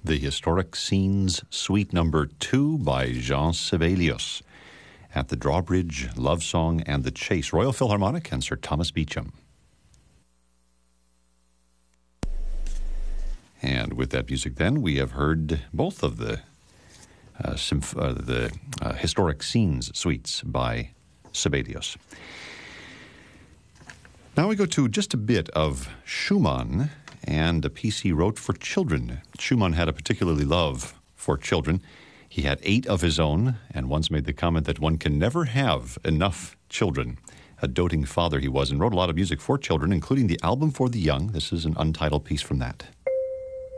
The Historic Scenes Suite Number 2 by Jean Sibelius at the Drawbridge, Love Song, and the Chase, Royal Philharmonic, and Sir Thomas Beecham. And with that music then, we have heard both of the Historic Scenes Suites by Sibelius. Now we go to just a bit of Schumann and a piece he wrote for children. Schumann had a particularly love for children. He had 8 of his own, and once made the comment that one can never have enough children. A doting father he was, and wrote a lot of music for children, including the Album for the Young. This is an untitled piece from that.